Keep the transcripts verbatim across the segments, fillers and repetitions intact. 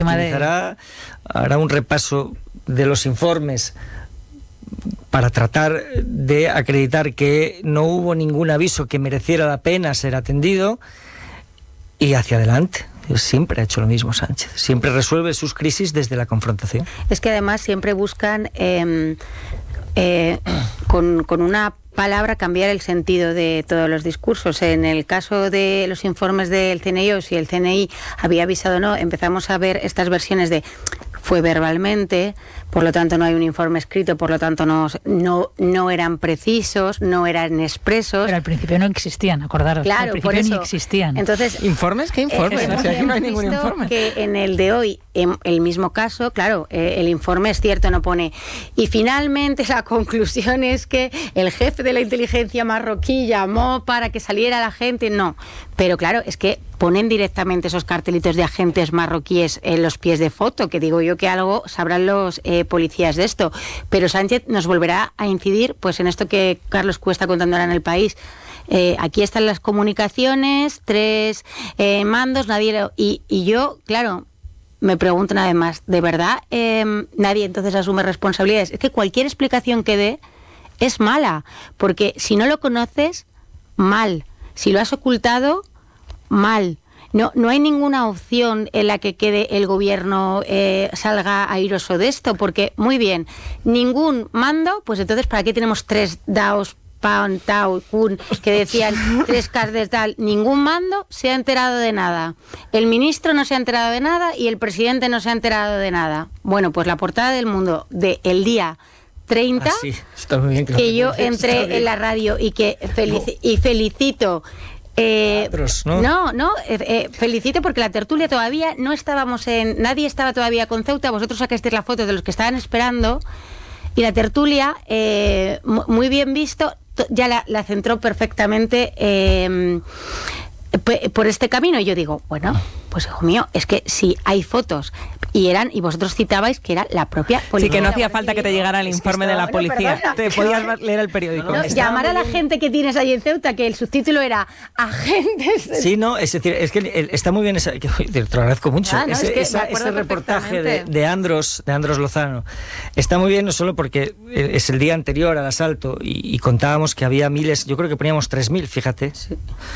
Utilizará, hará un repaso de los informes para tratar de acreditar que no hubo ningún aviso que mereciera la pena ser atendido, y hacia adelante. Siempre ha hecho lo mismo Sánchez, siempre resuelve sus crisis desde la confrontación. Es que además siempre buscan eh, eh, con, con una palabra cambiar el sentido de todos los discursos. En el caso de los informes del C N I, o si el C N I había avisado o no, empezamos a ver estas versiones de fue verbalmente, por lo tanto no hay un informe escrito, por lo tanto no, no, no eran precisos, no eran expresos. Pero al principio no existían, acordaros. Claro, al principio por eso, ni existían. Entonces, ¿informes? ¿Qué informes? Eh, o sea, aquí no hay ningún informe. Que en el de hoy, en el mismo caso, claro, eh, el informe es cierto, no pone. Y finalmente la conclusión es que el jefe de la inteligencia marroquí llamó para que saliera la gente. No, pero claro, es que ponen directamente esos cartelitos de agentes marroquíes en los pies de foto, que digo yo que algo sabrán los eh, policías de esto. Pero Sánchez nos volverá a incidir pues en esto que Carlos Cuesta contando ahora en El País. Eh, aquí están las comunicaciones, tres eh, mandos, nadie lo, y, y yo, claro, me pregunto una vez más, ¿de verdad eh, nadie entonces asume responsabilidades? Es que cualquier explicación que dé es mala, porque si no lo conoces, mal. Si lo has ocultado, mal. No, no hay ninguna opción en la que quede el gobierno eh, salga airoso de esto, porque, muy bien, ningún mando, pues entonces, ¿para qué tenemos tres DAOs, Pan, Tau, Kun, que decían tres Ks de tal? Ningún mando se ha enterado de nada. El ministro no se ha enterado de nada y el presidente no se ha enterado de nada. Bueno, pues la portada del Mundo de el día treinta, ah, sí. Está muy bien que, que yo entré en la radio y que felici- y felicito. Eh, Adros, ¿no? No, no, eh, eh, felicito porque la tertulia todavía no estábamos en. Nadie estaba todavía con Ceuta. Vosotros sacasteis la foto de los que estaban esperando. Y la tertulia, eh, muy bien visto, ya la, la centró perfectamente eh, por este camino. Y yo digo, bueno, pues hijo mío, es que si hay fotos y eran, y vosotros citabais que era la propia policía. Sí, que no hacía falta que te llegara el informe de la policía. Bueno, te podías leer el periódico. No, llamar a la gente que tienes ahí en Ceuta, que el subtítulo era agentes de... Sí, no, es decir, es que está muy bien esa, que, te lo agradezco mucho. Ah, no, ese, es que esa, ese reportaje de, de Andros, de Andros Lozano está muy bien, no solo porque es el día anterior al asalto y, y contábamos que había miles, yo creo que poníamos tres mil, fíjate, sí.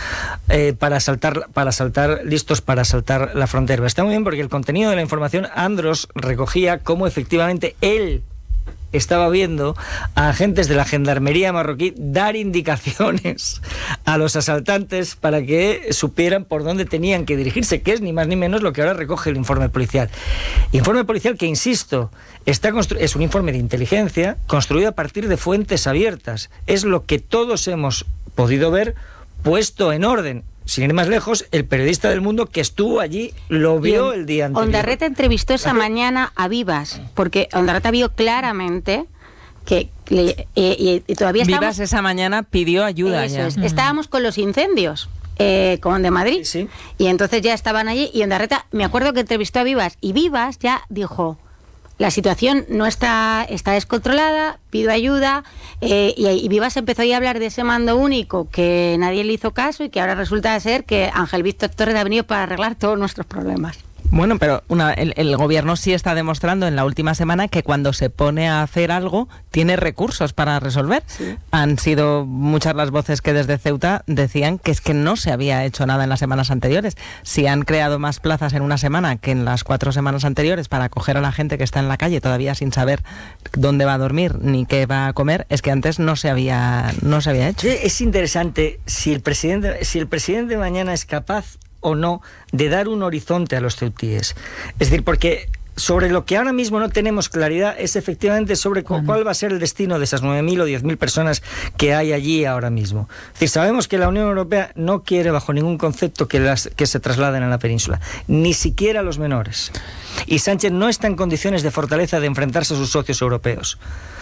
eh, para saltar, para saltar, listos para saltar la frontera. Está muy bien porque el contenido de la información, Andros recogía cómo efectivamente él estaba viendo a agentes de la gendarmería marroquí dar indicaciones a los asaltantes para que supieran por dónde tenían que dirigirse, que es ni más ni menos lo que ahora recoge el informe policial. Informe policial que, insisto, está constru- es un informe de inteligencia construido a partir de fuentes abiertas. Es lo que todos hemos podido ver puesto en orden. Sin ir más lejos, el periodista del Mundo que estuvo allí lo vio el día anterior. Ondarreta entrevistó esa mañana a Vivas, porque Ondarreta vio claramente que le, eh, y, y todavía estábamos... Vivas esa mañana pidió ayuda. Eso ya. Es, estábamos con los incendios, eh, con de Madrid, sí, sí. Y entonces ya estaban allí, y Ondarreta, me acuerdo que entrevistó a Vivas, y Vivas ya dijo... La situación no está, está descontrolada, pido ayuda, eh, y, y Vivas empezó a hablar de ese mando único que nadie le hizo caso y que ahora resulta ser que Ángel Víctor Torres ha venido para arreglar todos nuestros problemas. Bueno, pero una, el, el gobierno sí está demostrando en la última semana que cuando se pone a hacer algo tiene recursos para resolver. Sí. Han sido muchas las voces que desde Ceuta decían que es que no se había hecho nada en las semanas anteriores. Si han creado más plazas en una semana que en las cuatro semanas anteriores para acoger a la gente que está en la calle todavía sin saber dónde va a dormir ni qué va a comer, es que antes no se había, no se había hecho. Sí, es interesante si el presidente, si el presidente mañana es capaz o no de dar un horizonte a los ceutíes. Es decir, porque sobre lo que ahora mismo no tenemos claridad es efectivamente sobre cu- cuál va a ser el destino de esas nueve mil o diez mil personas que hay allí ahora mismo. Es decir, sabemos que la Unión Europea no quiere bajo ningún concepto que, las, que se trasladen a la península, ni siquiera los menores. Y Sánchez no está en condiciones de fortaleza de enfrentarse a sus socios europeos.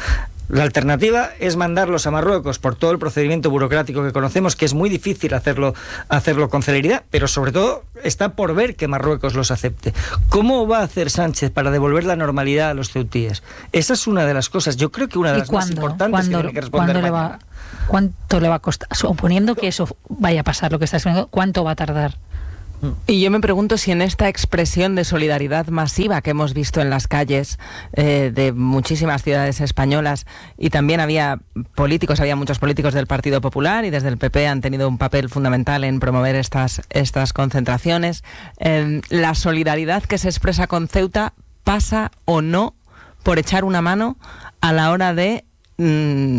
La alternativa es mandarlos a Marruecos por todo el procedimiento burocrático que conocemos, que es muy difícil hacerlo, hacerlo con celeridad, pero sobre todo está por ver que Marruecos los acepte. ¿Cómo va a hacer Sánchez para devolver la normalidad a los ceutíes? Esa es una de las cosas, yo creo que una de las más importantes que tiene que responder le mañana. va, ¿Cuánto le va a costar? Suponiendo que eso vaya a pasar, lo que está explicando, ¿cuánto va a tardar? Y yo me pregunto si en esta expresión de solidaridad masiva que hemos visto en las calles eh, de muchísimas ciudades españolas, y también había políticos, había muchos políticos del Partido Popular y desde el P P han tenido un papel fundamental en promover estas, estas concentraciones, eh, la solidaridad que se expresa con Ceuta pasa o no por echar una mano a la hora de mm,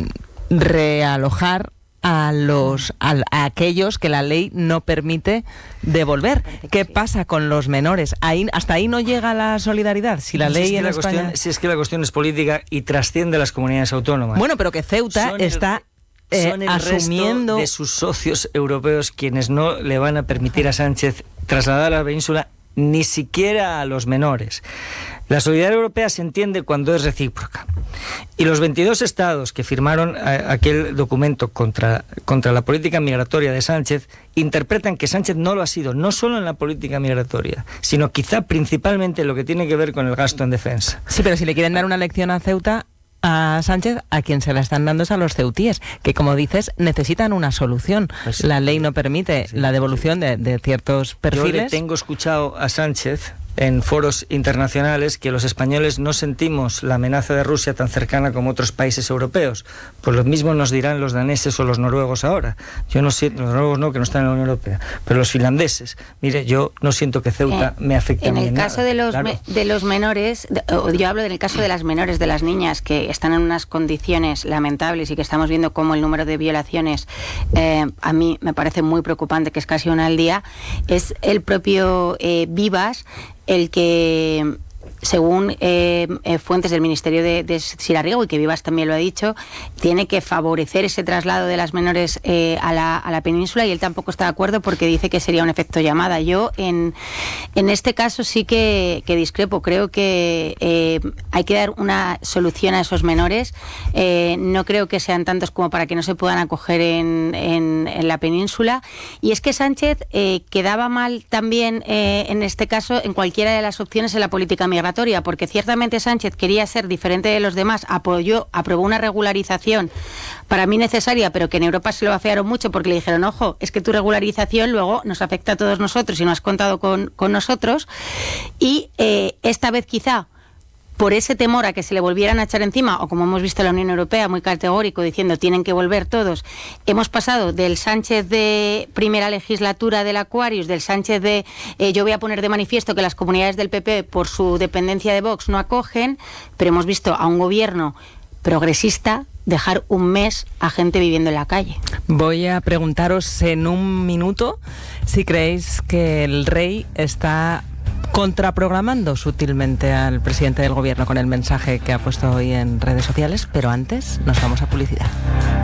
realojar a los a, a aquellos que la ley no permite devolver. ¿Qué pasa con los menores? Ahí, hasta ahí no llega la solidaridad. Si la ley si es en la España... cuestión, si es que la cuestión es política y trasciende las comunidades autónomas. Bueno, pero que Ceuta son está el, eh, son el asumiendo resto de sus socios europeos quienes no le van a permitir a Sánchez trasladar a la península ni siquiera a los menores. La solidaridad europea se entiende cuando es recíproca. Y los veintidós estados que firmaron a, aquel documento contra, contra la política migratoria de Sánchez interpretan que Sánchez no lo ha sido, no solo en la política migratoria, sino quizá principalmente en lo que tiene que ver con el gasto en defensa. Sí, pero si le quieren dar una lección a Ceuta, a Sánchez, a quien se la están dando es a los ceutíes, que como dices, necesitan una solución. Pues sí, la ley no permite sí, la devolución de, de ciertos perfiles. Yo le tengo escuchado a Sánchez en foros internacionales que los españoles no sentimos la amenaza de Rusia tan cercana como otros países europeos. Pues lo mismo nos dirán los daneses o los noruegos ahora. Yo no siento, los noruegos no, que no están en la Unión Europea, pero los finlandeses, mire, yo no siento que Ceuta eh, me afecte en a mí el en caso nada, de los claro. me, de los menores, de, yo hablo del caso de las menores, de las niñas que están en unas condiciones lamentables y que estamos viendo cómo el número de violaciones eh, a mí me parece muy preocupante, que es casi una al día. Es el propio eh, Vivas el que, según eh, eh, fuentes del Ministerio de, de Sirarriego, y que Vivas también lo ha dicho, tiene que favorecer ese traslado de las menores eh, a, la, a la península, y él tampoco está de acuerdo porque dice que sería un efecto llamada. Yo en, en este caso sí que, que discrepo. Creo que eh, hay que dar una solución a esos menores. Eh, no creo que sean tantos como para que no se puedan acoger en, en, en la península. Y es que Sánchez eh, quedaba mal también eh, en este caso en cualquiera de las opciones en la política migratoria, porque ciertamente Sánchez quería ser diferente de los demás, apoyó, aprobó una regularización para mí necesaria, pero que en Europa se lo afearon mucho porque le dijeron, ojo, es que tu regularización luego nos afecta a todos nosotros y no has contado con, con nosotros. Y eh, esta vez quizá por ese temor a que se le volvieran a echar encima, o como hemos visto en la Unión Europea, muy categórico, diciendo tienen que volver todos, hemos pasado del Sánchez de primera legislatura del Aquarius, del Sánchez de eh, yo voy a poner de manifiesto que las comunidades del P P por su dependencia de Vox no acogen, pero hemos visto a un gobierno progresista dejar un mes a gente viviendo en la calle. Voy a preguntaros en un minuto si creéis que el rey está contraprogramando sutilmente al presidente del gobierno con el mensaje que ha puesto hoy en redes sociales, pero antes nos vamos a publicidad.